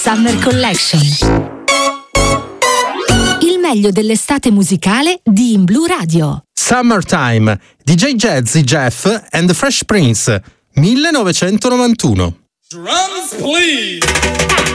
Summer Collection. Il meglio dell'estate musicale di In Blu Radio. Summertime, DJ Jazzy Jeff and the Fresh Prince, 1991. Drums, please.